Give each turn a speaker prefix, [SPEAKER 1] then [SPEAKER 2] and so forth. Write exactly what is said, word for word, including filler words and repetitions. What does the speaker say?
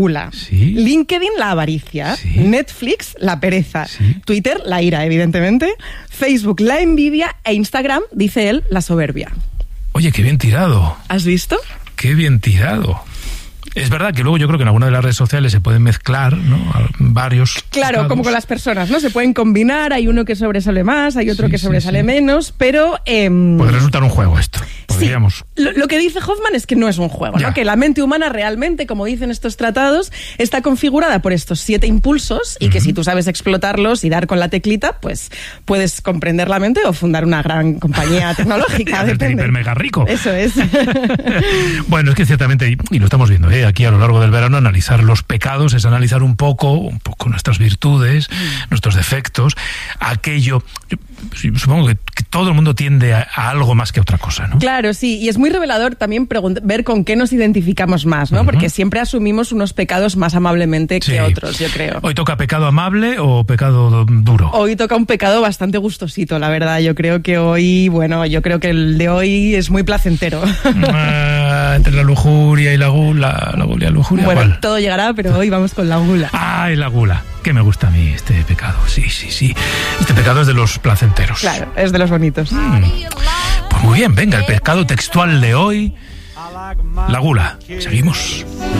[SPEAKER 1] gula.
[SPEAKER 2] Sí.
[SPEAKER 1] LinkedIn, la avaricia.
[SPEAKER 2] Sí.
[SPEAKER 1] Netflix, la pereza.
[SPEAKER 2] Sí.
[SPEAKER 1] Twitter, la ira, evidentemente. Facebook, la envidia. E Instagram, dice él, la soberbia.
[SPEAKER 2] Oye, qué bien tirado.
[SPEAKER 1] ¿Has visto?
[SPEAKER 2] Qué bien tirado. Es verdad que luego yo creo que en alguna de las redes sociales se pueden mezclar, ¿no? Varios.
[SPEAKER 1] Claro,
[SPEAKER 2] estados.
[SPEAKER 1] como con las personas, ¿no? Se pueden combinar, hay uno que sobresale más, hay otro
[SPEAKER 2] Sí,
[SPEAKER 1] que
[SPEAKER 2] sí,
[SPEAKER 1] sobresale
[SPEAKER 2] sí.
[SPEAKER 1] menos, pero... Eh,
[SPEAKER 2] Puede resultar un juego esto.
[SPEAKER 1] Sí,
[SPEAKER 2] Podríamos.
[SPEAKER 1] lo, lo que dice Hoffman es que no es un juego,
[SPEAKER 2] Ya.
[SPEAKER 1] ¿no? Que la mente humana realmente, como dicen estos tratados, está configurada por estos siete impulsos y uh-huh. que si tú sabes explotarlos y dar con la teclita, pues puedes comprender la mente o fundar una gran compañía tecnológica.
[SPEAKER 2] Hacerte hiper mega rico.
[SPEAKER 1] Eso es.
[SPEAKER 2] Bueno, es que ciertamente, y lo estamos viendo, ¿eh? Aquí a lo largo del verano, analizar los pecados es analizar un poco, un poco nuestras virtudes, mm. nuestros defectos, aquello. Yo, supongo que, que todo el mundo tiende a, a algo más que a otra cosa, ¿no?
[SPEAKER 1] Claro, sí, y es muy revelador también pregunt- ver con qué nos identificamos más, ¿no? Uh-huh. Porque siempre asumimos unos pecados más amablemente sí. que otros, yo creo.
[SPEAKER 2] ¿Hoy toca pecado amable o pecado duro?
[SPEAKER 1] Hoy toca un pecado bastante gustosito, la verdad. Yo creo que hoy, bueno, yo creo que el de hoy es muy placentero.
[SPEAKER 2] Ah, entre la lujuria y la gula, la gula y la lujuria.
[SPEAKER 1] Bueno,
[SPEAKER 2] ¿cuál?
[SPEAKER 1] Todo llegará, pero hoy vamos con la gula.
[SPEAKER 2] Ay, la gula. Que me gusta a mí este pecado. Sí, sí, sí. Este pecado es de los placenteros.
[SPEAKER 1] Claro, es de los bonitos.
[SPEAKER 2] Mm. Pues muy bien, venga, el pecado textual de hoy, la gula. Seguimos.